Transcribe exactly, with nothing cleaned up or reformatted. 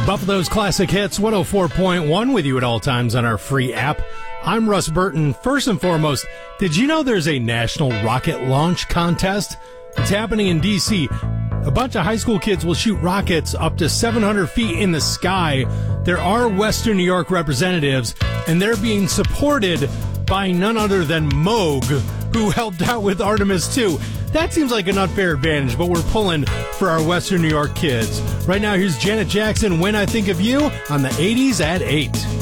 Buffalo's Classic Hits, one oh four point one, with you at all times on our free app. I'm Russ Burton. First and foremost, did you know there's a national rocket launch contest? It's happening in D C A bunch of high school kids will shoot rockets up to seven hundred feet in the sky. There are Western New York representatives, and they're being supported by none other than Moog, who helped out with Artemis two. That seems like an unfair advantage, but we're pulling for our Western New York kids. Right now, here's Janet Jackson, When I Think of You, on the eighties at eight.